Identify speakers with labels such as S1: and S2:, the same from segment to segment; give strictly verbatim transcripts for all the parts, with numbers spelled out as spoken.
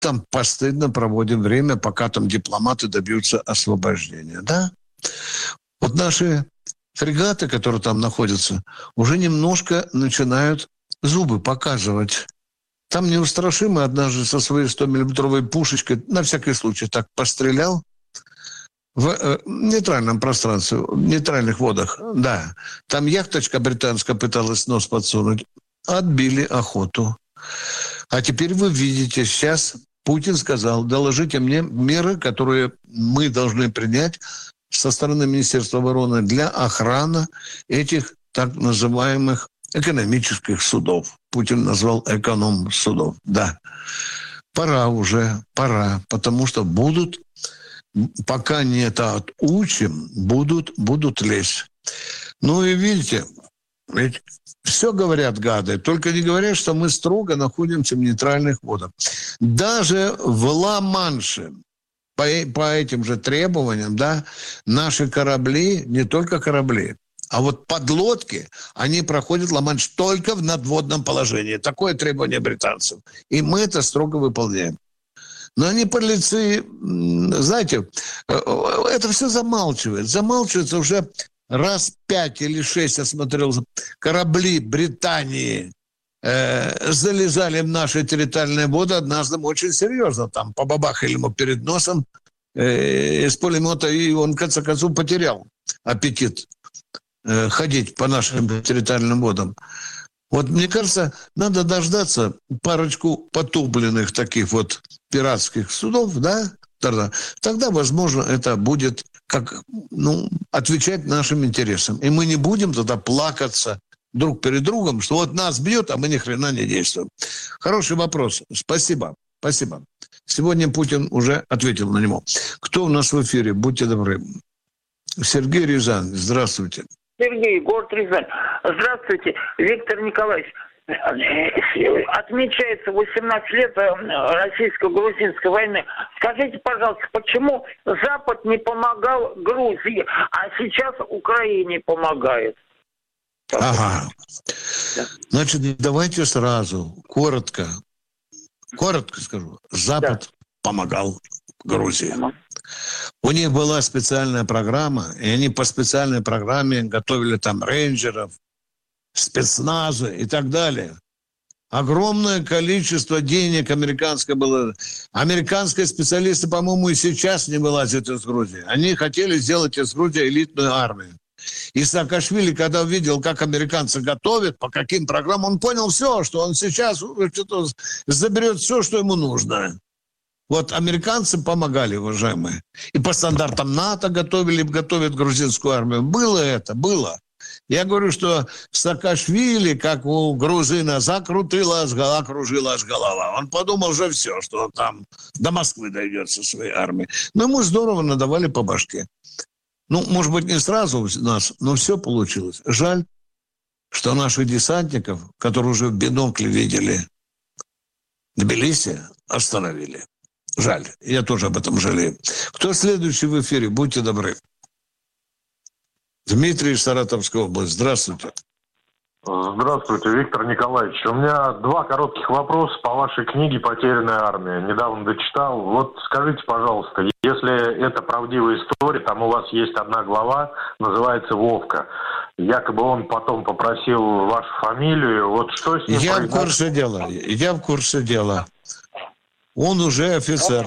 S1: там постыдно проводим время, пока там дипломаты добьются освобождения, да? Вот наши фрегаты, которые там находятся, уже немножко начинают зубы показывать. Там неустрашимый однажды со своей сто-миллиметровой пушечкой, на всякий случай, так пострелял в э, нейтральном пространстве, в нейтральных водах, да. Там яхточка британская пыталась нос подсунуть. Отбили охоту. А теперь вы видите, сейчас Путин сказал, доложите мне меры, которые мы должны принять со стороны Министерства обороны для охраны этих так называемых экономических судов. Путин назвал эконом-судов. Да. Пора уже, пора, потому что будут, пока не это отучим, будут, будут лезть. Ну и видите, ведь все говорят гады, только не говорят, что мы строго находимся в нейтральных водах. Даже в Ла-Манше по, по этим же требованиям, да, наши корабли, не только корабли, а вот подлодки, они проходят Ла-Манш только в надводном положении. Такое требование британцев. И мы это строго выполняем. Но они, подлецы, знаете, это все замалчивает. Замалчивается уже раз пять или шесть, я смотрел, корабли Британии э, залезали в наши территориальные воды. Однажды очень серьезно там побабахали ему перед носом э, из пулемета, и он, в конце концов, потерял аппетит э, ходить по нашим территориальным водам. Вот, мне кажется, надо дождаться парочку потопленных таких вот пиратских судов, да, тогда, тогда, возможно, это будет как, ну, отвечать нашим интересам. И мы не будем тогда плакаться друг перед другом, что вот нас бьют, а мы ни хрена не действуем. Хороший вопрос. Спасибо. Спасибо. Сегодня Путин уже ответил на него. Кто у нас в эфире? Будьте добры. Сергей, Рязань. Здравствуйте.
S2: Сергей, город Рязань. Здравствуйте, Виктор Николаевич. Отмечается восемнадцать лет российско-грузинской войны. Скажите, пожалуйста, почему Запад не помогал Грузии, а сейчас Украине помогает?
S1: Ага. Значит, давайте сразу, коротко, коротко скажу. Запад да. помогал Грузии. У них была специальная программа, и они по специальной программе готовили там рейнджеров, спецназы и так далее. Огромное количество денег американское было. Американские специалисты, по-моему, и сейчас не вылазят из Грузии. Они хотели сделать из Грузии элитную армию. И Саакашвили, когда увидел, как американцы готовят, по каким программам, он понял все, что он сейчас что-то заберет все, что ему нужно. Вот американцы помогали, уважаемые. И по стандартам НАТО готовили, готовят грузинскую армию. Было это, было. Я говорю, что Саакашвили, как у грузина, закрутила, окружилась голова. Он подумал уже все, что он там до Москвы дойдет со своей армией. Но ему здорово надавали по башке. Ну, может быть, не сразу у нас, но все получилось. Жаль, что наших десантников, которые уже в бинокле видели Тбилиси, остановили. Жаль. Я тоже об этом жалею. Кто следующий в эфире? Будьте добры. Дмитрий, Саратовская область. Здравствуйте.
S3: Здравствуйте, Виктор Николаевич. У меня два коротких вопроса по вашей книге «Потерянная армия». Недавно дочитал. Вот скажите, пожалуйста, если это правдивая история, там у вас есть одна глава, называется «Вовка». Якобы он потом попросил вашу фамилию. Вот что с ним
S1: Я
S3: произошло?
S1: в курсе дела. Я в курсе дела. Он уже офицер.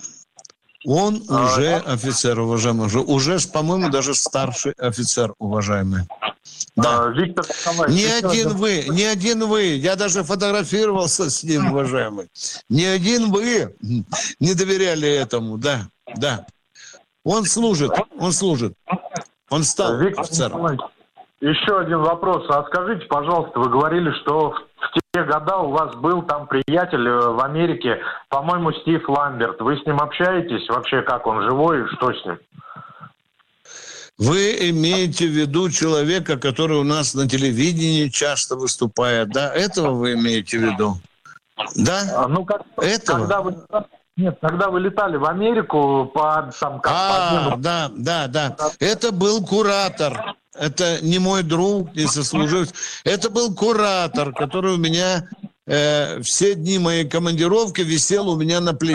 S1: Он а, уже да? офицер, уважаемый. Уже, уже, по-моему, даже старший офицер, уважаемый. Да.
S3: А, Виктор
S1: не один это... вы, не один вы. Я даже фотографировался с ним, уважаемый. Не один вы не доверяли этому. Да, да. Он служит, он служит. Он стал Виктор офицером.
S3: Николаевич, еще один вопрос. А скажите, пожалуйста, вы говорили, что в те года у вас был там приятель в Америке, по-моему, Стив Ламберт. Вы с ним общаетесь? Вообще, как он, живой? Что с ним?
S1: Вы имеете в виду человека, который у нас на телевидении часто выступает, да? Этого вы имеете в виду? Да?
S3: А, ну, как,
S1: Этого?
S3: Когда вы... Нет, когда вы летали в Америку по... Там, как,
S1: а,
S3: по...
S1: да, да, да. Это был куратор. Это не мой друг, не сослуживец. Это был куратор, который у меня э, все дни моей командировки висел у меня на плече.